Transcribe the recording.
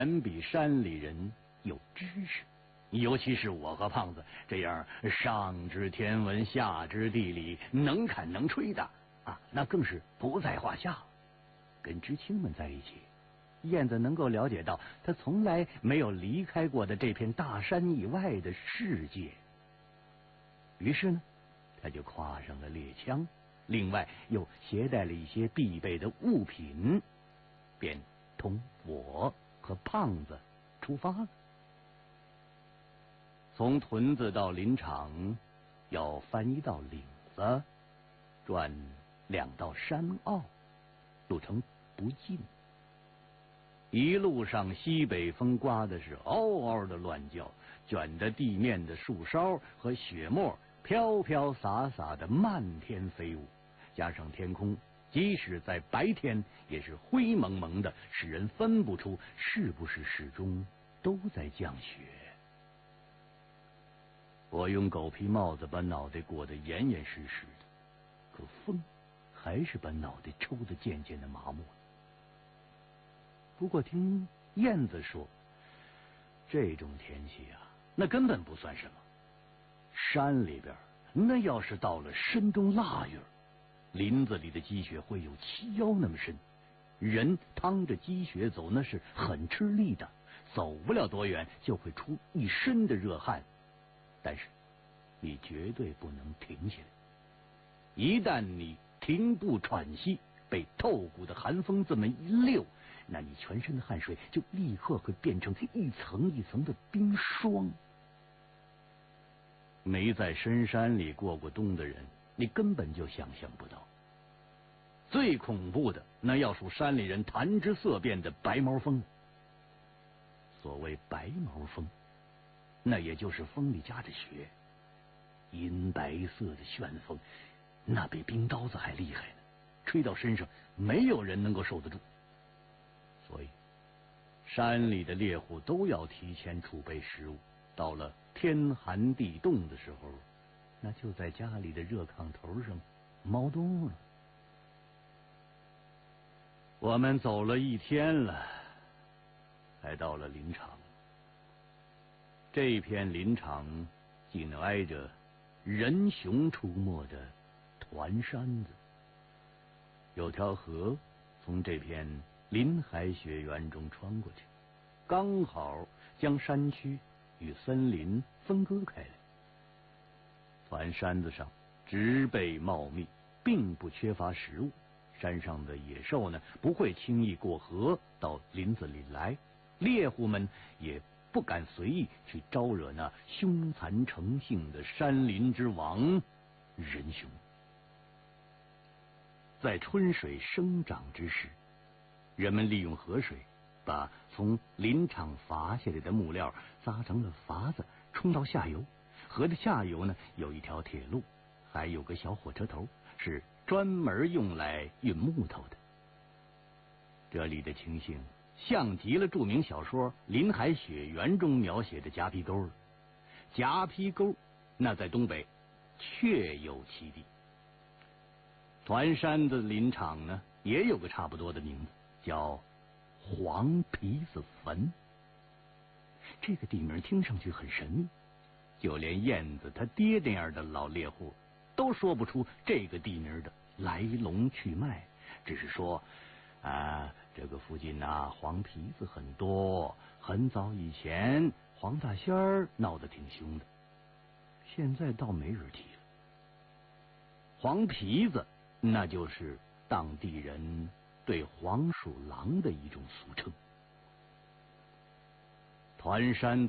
人比山里人有知识，尤其是我和胖子这样上知天文下知地理能侃能吹的啊，那更是不在话下。跟知青们在一起，燕子能够了解到他从来没有离开过的这片大山以外的世界。于是呢，他就挎上了猎枪，另外又携带了一些必备的物品，便同我和胖子出发了。从屯子到林场要翻一道岭子，转2道山坳，路程不近。一路上西北风刮的是嗷嗷的乱叫，卷着地面的树梢和雪沫飘飘洒洒的漫天飞舞，加上天空即使在白天也是灰蒙蒙的，使人分不出是不是始终都在降雪。我用狗皮帽子把脑袋裹得严严实实的，可风还是把脑袋抽得渐渐的麻木了。不过听燕子说，这种天气啊，那根本不算什么。山里边那要是到了深冬腊月，林子里的积雪会有齐腰那么深，人趟着积雪走那是很吃力的，走不了多远就会出一身的热汗。但是你绝对不能停下来，一旦你停步喘息，被透骨的寒风这么一溜，那你全身的汗水就立刻会变成一层一层的冰霜。没在深山里过过冬的人，你根本就想象不到。最恐怖的那要数山里人谈之色变的白毛风。所谓白毛风，那也就是风里夹着雪，银白色的旋风，那比冰刀子还厉害呢，吹到身上没有人能够受得住。所以山里的猎户都要提前储备食物，到了天寒地冻的时候，那就在家里的热炕头上猫冬了。我们走了1天了，才到了林场。这片林场紧挨着人熊出没的团山子，有条河从这片林海雪原中穿过去，刚好将山区与森林分割开来。团山子上植被茂密，并不缺乏食物，山上的野兽呢不会轻易过河到林子里来，猎户们也不敢随意去招惹那凶残成性的山林之王人熊。在春水生长之时，人们利用河水把从林场伐下来的木料扎成了筏子，冲到下游。河的下游呢有一条铁路，还有个小火车头，是专门用来运木头的。这里的情形像极了著名小说《林海雪原》中描写的夹皮沟了。夹皮沟那在东北确有其地。团山的林场呢也有个差不多的名字，叫黄皮子坟。这个地名听上去很神秘，就连燕子他爹那样的老猎户都说不出这个地名的来龙去脉，只是说这个附近黄皮子很多，很早以前黄大仙儿闹得挺凶的，现在倒没人提了。黄皮子那就是当地人对黄鼠狼的一种俗称。团山